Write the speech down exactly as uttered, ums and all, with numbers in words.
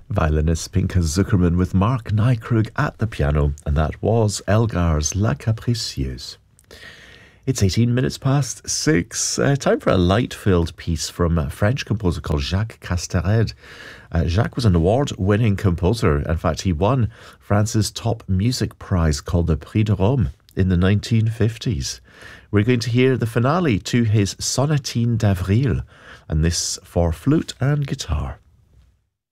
Violinist Pinka Zuckerman with Mark Nykrug at the piano, and that was Elgar's La Capricieuse. It's eighteen minutes past six. Uh, time for a light-filled piece from a French composer called Jacques Castered. Uh, Jacques was an award-winning composer. In fact, he won France's top music prize called the Prix de Rome in the nineteen fifties. We're going to hear the finale to his Sonatine d'Avril, and this for flute and guitar.